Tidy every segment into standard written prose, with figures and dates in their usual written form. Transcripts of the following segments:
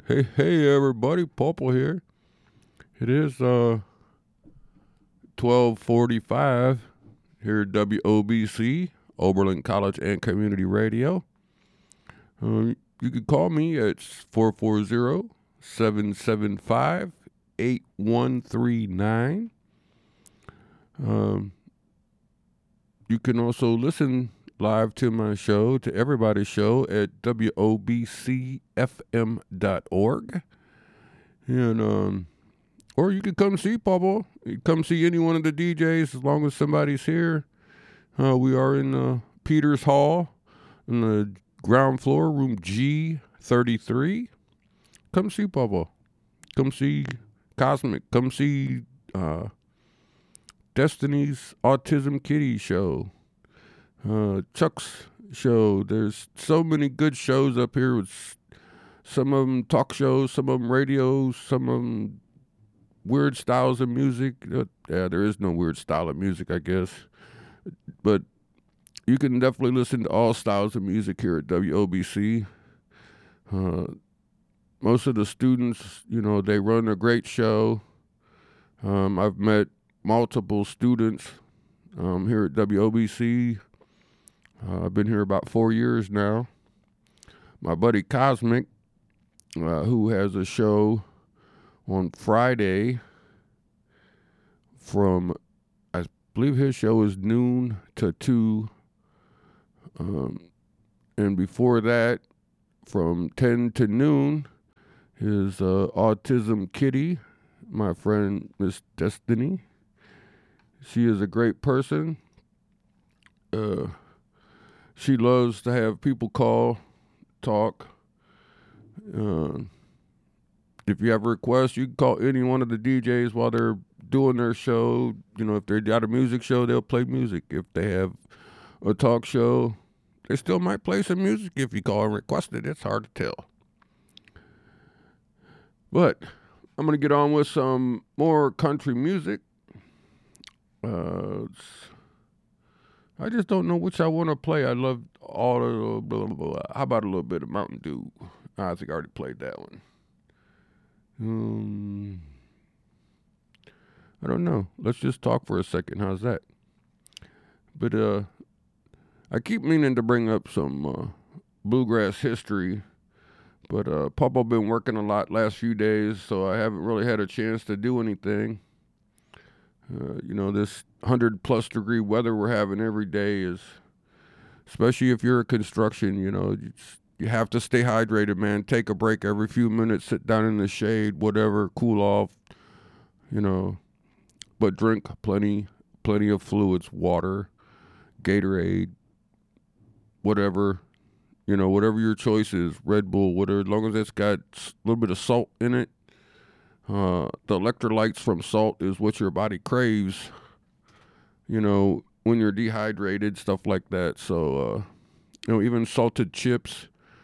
Hey everybody, Popple here. It is 12:45 here at WOBC, Oberlin College and Community Radio. You can call me at 440-775-8139. Um, you can also listen live to my show, to everybody's show at WOBCFM.org. And or you could come see Pablo. You come see any one of the DJs as long as somebody's here. We are in Peters Hall in the ground floor, room G33. Come see Pablo. Come see Cosmic. Come see Destiny's Autism Kitty show. Chuck's show. There's so many good shows up here. With some of them talk shows, some of them radio, some of them weird styles of music. There is no weird style of music, I guess. But you can definitely listen to all styles of music here at WOBC. Most of the students, they run a great show. I've met multiple students here at WOBC. I've been here about 4 years now. My buddy Cosmic, who has a show on Friday from, I believe his show is noon to 2. And before that, from 10 to noon, is Autism Kitty, my friend Miss Destiny. She is a great person. She loves to have people call, talk. If you have a request, you can call any one of the DJs while they're doing their show. If they got a music show, they'll play music. If they have a talk show, they still might play some music if you call and request it. It's hard to tell. But I'm going to get on with some more country music. I just don't know which I want to play. I love all the blah, blah, blah. How about a little bit of Mountain Dew? I think I already played that one. I don't know. Let's just talk for a second. How's that? But I keep meaning to bring up some bluegrass history, but Papa been working a lot last few days, so I haven't really had a chance to do anything. This 100+ degree weather we're having every day is, especially if you're a construction, you have to stay hydrated, man. Take a break every few minutes, sit down in the shade, whatever, cool off, but drink plenty of fluids, water, Gatorade, whatever, whatever your choice is, Red Bull, whatever, as long as it's got a little bit of salt in it. The electrolytes from salt is what your body craves, when you're dehydrated, stuff like that. So, even salted chips.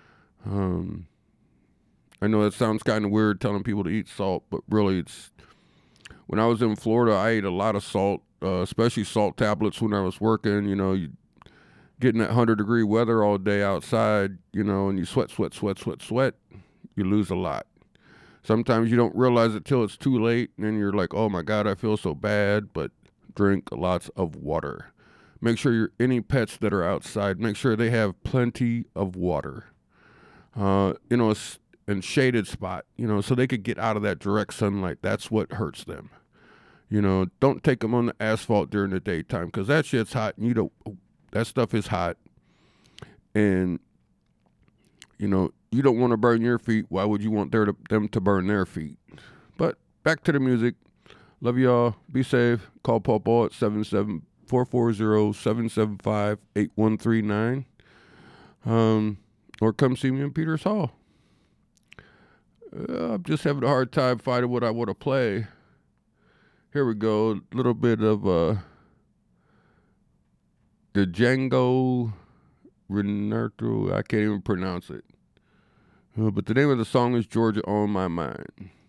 I know that sounds kind of weird telling people to eat salt, but really when I was in Florida, I ate a lot of salt, especially salt tablets when I was working. You getting that 100-degree weather all day outside, and you sweat, you lose a lot. Sometimes you don't realize it till it's too late, and then you're like, oh my God, I feel so bad, but drink lots of water. Make sure any pets that are outside, make sure they have plenty of water. In shaded spot, so they could get out of that direct sunlight. That's what hurts them. Don't take them on the asphalt during the daytime, because that shit's hot, and that stuff is hot. And, you don't want to burn your feet. Why would you want them to burn their feet? But back to the music. Love y'all. Be safe. Call Popo at 440-775-8139. Or come see me in Peters Hall. I'm just having a hard time finding what I want to play. Here we go. A little bit of the Django Reinhardt. I can't even pronounce it. But the name of the song is Georgia on My Mind.